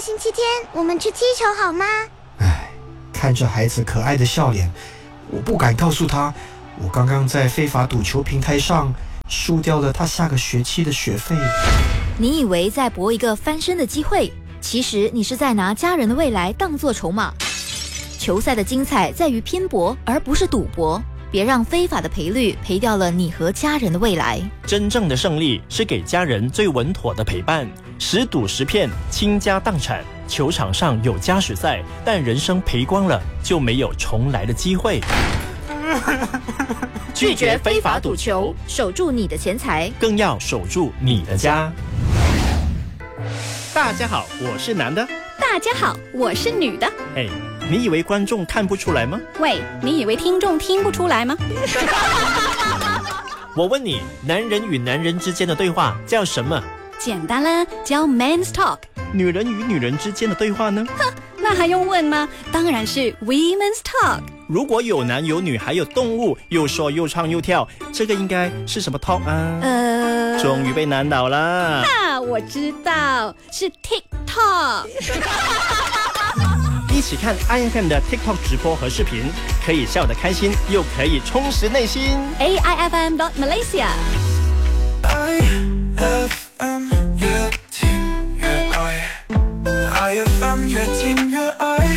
星期天我们去踢球好吗？ 看着孩子可爱的笑脸，我不敢告诉他，我刚刚在非法赌球平台上输掉了他下个学期的学费。 你以为在搏一个翻身的机会，其实你是在拿家人的未来当作筹码。球赛的精彩在于拼搏，而不是赌博。别让非法的赔率赔掉了你和家人的未来。 真正的胜利是给家人最稳妥的陪伴。10赌10骗，倾家荡产。球场上有加时赛，但人生赔光了就没有重来的机会。 拒绝非法赌球，守住你的钱财， 更要守住你的家。大家好，我是男的。 大家好，我是女的。 哎，你以为观众看不出来吗？ 喂，你以为听众听不出来吗？ 我问你，男人与男人之间的对话叫什么？ 简单啦，叫 Men's Talk。 女人与女人之间的对话呢？ 哼，那还用问吗？当然是 Women's Talk。 如果有男有女还有动物，又说又唱又跳，这个应该是什么 talk 啊？终于被难倒了。 我知道，是 TikTok。 一起看 IFM 的 TikTok 直播和视频，可以笑得开心，又可以充实内心。 AIFM.Malaysia。 IFM 越听越爱 ，IFM 越听越爱。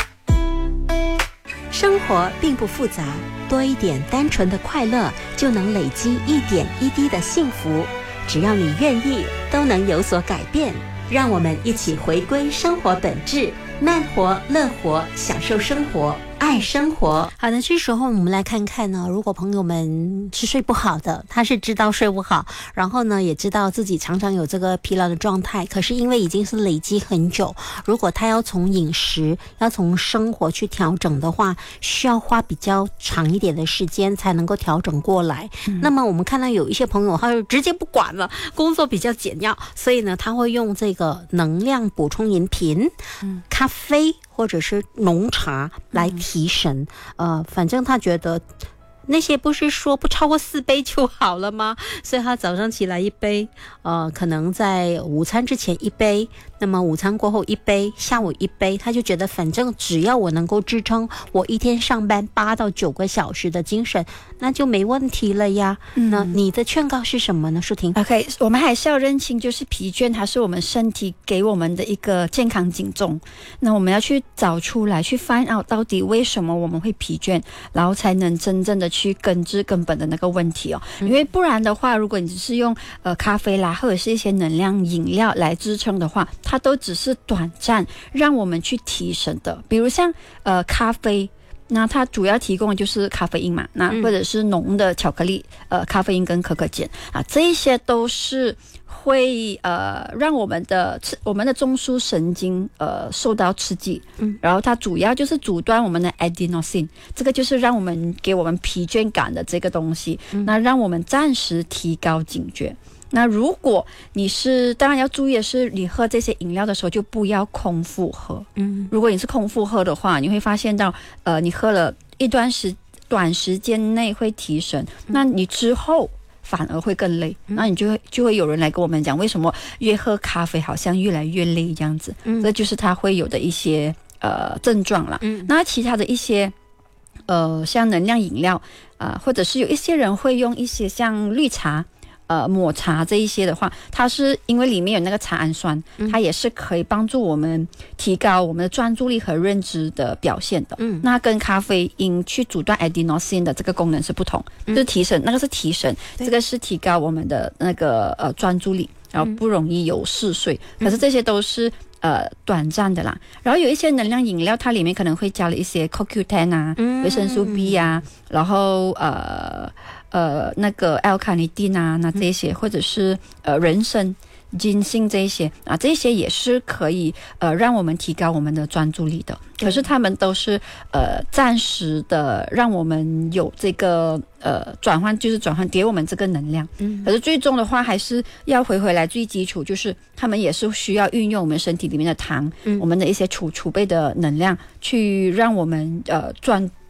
生活并不复杂，多一点单纯的快乐，就能累积一点一滴的幸福。只要你愿意，都能有所改变。让我们一起回归生活本质，慢活、乐活，享受生活，爱生活。好的，这时候我们来看看呢，如果朋友们是睡不好的，他是知道睡不好，然后呢也知道自己常常有这个疲劳的状态，可是因为已经是累积很久，如果他要从饮食要从生活去调整的话，需要花比较长一点的时间才能够调整过来。那么我们看到有一些朋友他就直接不管了，工作比较简要，所以呢他会用这个能量补充饮品，咖啡或者是浓茶来提神。反正他觉得那些不是说不超过4杯就好了吗？所以他早上起来1杯，可能在午餐之前1杯，那么午餐过后1杯，下午1杯，他就觉得反正只要我能够支撑我一天上班8到9个小时的精神，那就没问题了呀。那你的劝告是什么呢，舒婷 ？OK， 我们还是要认清，就是疲倦它是我们身体给我们的一个健康警钟。那我们要去找出来，去 find out 到底为什么我们会疲倦，然后才能真正的去根治根本的那个问题哦。因为不然的话，如果你只是用咖啡啦或者是一些能量饮料来支撑的话，它都只是短暂让我们去提神的。比如像咖啡，那它主要提供的就是咖啡因嘛，那或者是浓的巧克力，咖啡因跟可可碱啊，这一些都是会让我们的中枢神经受到刺激，然后它主要就是阻断我们的 adenosine， 这个就是让我们给我们疲倦感的这个东西，那让我们暂时提高警觉。那如果你是，当然要注意的是，你喝这些饮料的时候就不要空腹喝。如果你是空腹喝的话，你会发现到，你喝了短时间内会提神，那你之后反而会更累。那你就会有人来跟我们讲，为什么越喝咖啡好像越来越累这样子？这就是它会有的一些症状啦。那其他的一些像能量饮料或者是有一些人会用一些像绿茶。抹茶这一些的话，它是因为里面有那个茶氨酸，它也是可以帮助我们提高我们的专注力和认知的表现的。那跟咖啡因去阻断 adenosine 的这个功能是不同，就是提神，那个是提神，这个是提高我们的那个专注力，然后不容易有嗜睡。可是这些都是短暂的啦。然后有一些能量饮料，它里面可能会加了一些 CoQ10 啊，维生素 B 啊，然后那个 L-carnitine 啊，那这些或者是人参、金杏这一些啊，这些也是可以让我们提高我们的专注力的。可是他们都是暂时的让我们有这个转换给我们这个能量。可是最终的话还是要回来最基础，就是他们也是需要运用我们身体里面的糖，我们的一些储备的能量，去让我们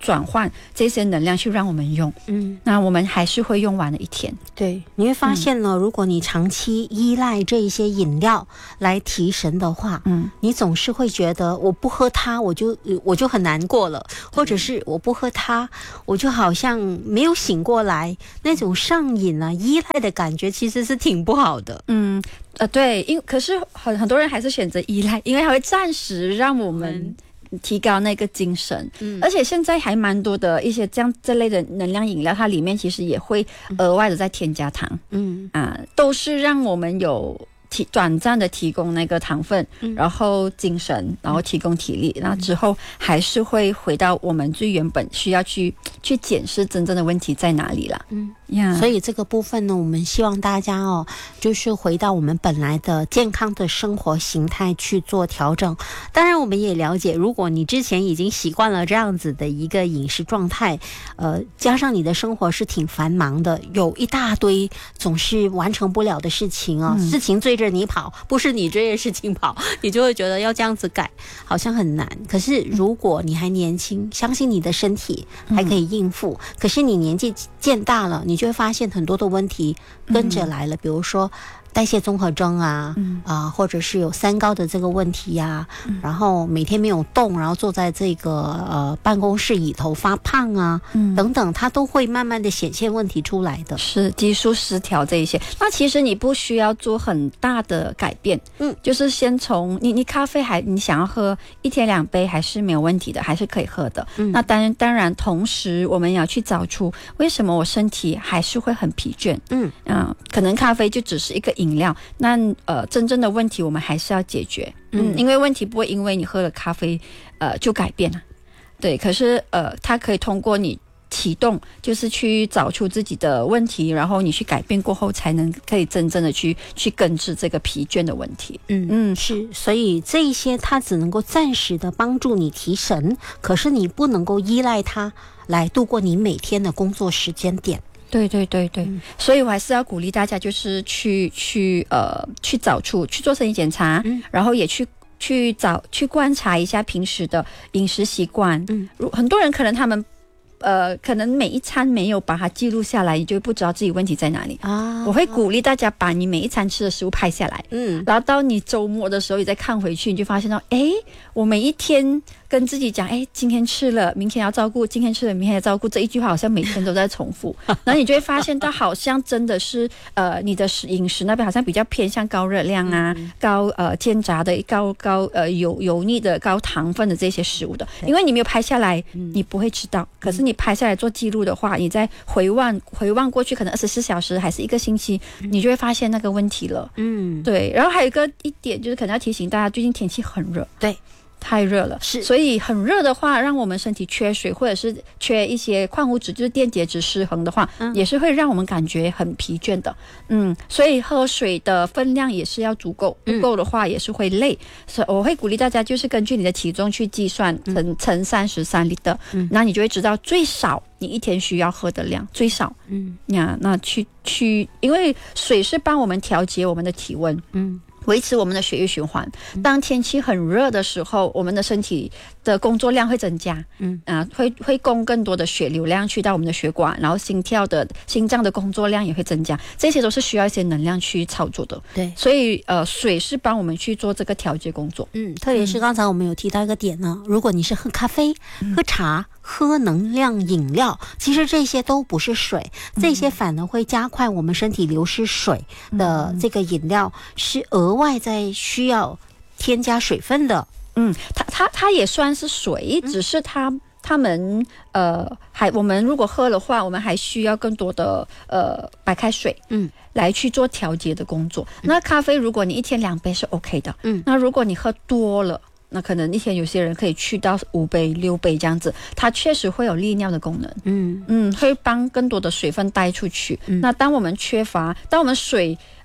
转换这些能量去让我们用，那我们还是会用完了一天。 对，你会发现呢，如果你长期依赖这一些饮料来提神的话，你总是会觉得我不喝它我就很难过了，或者是我不喝它我就好像没有醒过来，那种上瘾啊依赖的感觉其实是挺不好的。 对，可是很多人还是选择依赖，因为它会暂时让我们提高那个精神，而且现在还蛮多的一些这类的能量饮料，它里面其实也会额外的再添加糖，都是让我们有短暂的提供那个糖分，然后精神，然后提供体力，那之后还是会回到我们最原本需要去检视真正的问题在哪里啦。 所以这个部分呢，我们希望大家就是回到我们本来的健康的生活形态去做调整。当然我们也了解，如果你之前已经习惯了这样子的一个饮食状态，加上你的生活是挺繁忙的，有一大堆总是完成不了的事情事情追着你跑，不是你追着事情跑，你就会觉得要这样子改好像很难。可是如果你还年轻，相信你的身体还可以应付，可是你年纪渐大了，你就会发现很多的问题跟着来了，比如说代谢综合征或者是有三高的这个问题然后每天没有动，然后坐在这个办公室里头发胖等等，它都会慢慢的显现问题出来的。 是激素失调这一些，那其实你不需要做很大的改变，就是先从你咖啡你想要喝1天2杯还是没有问题的，还是可以喝的。那当然同时我们要去找出为什么我身体还是会很疲倦，可能咖啡就只是一个饮料，那真正的问题我们还是要解决，因为问题不会因为你喝了咖啡就改变了，对，可是它可以通过你启动，就是去找出自己的问题，然后你去改变过后，才能可以真正的去根治这个疲倦的问题。 是，所以这一些它只能够暂时的帮助你提神，可是你不能够依赖它来度过你每天的工作时间点。 对，所以我还是要鼓励大家，就是去找出去做身体检查，然后也去观察一下平时的饮食习惯。很多人可能他们可能每一餐没有把它记录下来，你就不知道自己问题在哪里我会鼓励大家把你每一餐吃的食物拍下来，然后到你周末的时候你再看回去，你就发现到我每一天跟自己讲今天吃了明天要照顾，今天吃了明天要照顾，这一句话好像每天都在重复然后你就会发现到好像真的是你的饮食那边好像比较偏向高热量高煎炸的高油腻的高糖分的这些食物的，因为你没有拍下来你不会知道，可是你拍下来做记录的话，你再回望过去可能24小时还是1个星期，你就会发现那个问题了。对，然后还有一点就是可能要提醒大家，最近天气很热， 对， 太热了，所以很热的话，让我们身体缺水或者是缺一些矿物质，就是电解质失衡的话，也是会让我们感觉很疲倦的。所以喝水的分量也是要足够，不够的话也是会累。所以我会鼓励大家，就是根据你的体重去计算，乘33厘的，那你就会知道最少你一天需要喝的量，最少。那因为水是帮我们调节我们的体温，维持我们的血液循环。当天气很热的时候，我们的身体的工作量会增加，会供更多的血流量去到我们的血管，然后心脏的工作量也会增加，这些都是需要一些能量去操作的。 对， 所以水是帮我们去做这个调节工作。 特别是刚才我们有提到一个点呢，如果你是喝咖啡、喝茶、喝能量饮料，其实这些都不是水，这些反而会加快我们身体流失水的这个饮料，是额外在需要添加水分的。它也算是水，只是他们我们如果喝的话，我们还需要更多的白开水来去做调节的工作。那咖啡如果你1天2杯是 OK 的，那如果你喝多了，那可能一天有些人可以去到5杯6杯这样子，它确实会有利尿的功能，会帮更多的水分带出去。那当我们水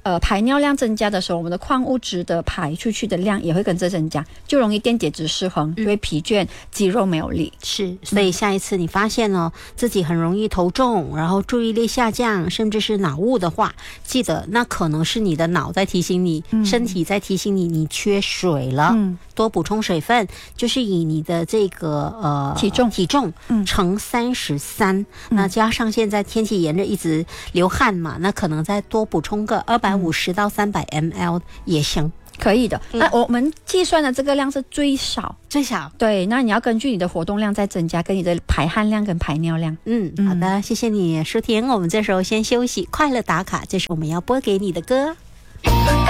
排尿量增加的时候，我们的矿物质的排出去的量也会跟着增加，就容易电解质失衡，就会疲倦，肌肉没有力。 是，所以下一次你发现了自己很容易头重，然后注意力下降，甚至是脑雾的话，记得那可能是你的脑在提醒你，身体在提醒你，你缺水了。多补充水分，就是以你的这个体重乘33，那加上现在天气炎热，一直流汗嘛，那可能再多补充个250到300 ml 也行。 可以的，那我们计算的这个量是最少，对，那你要根据你的活动量再增加，跟你的排汗量跟排尿量。 好的，谢谢你舒婷，我们这时候先休息，快乐打卡，这是我们要播给你的歌。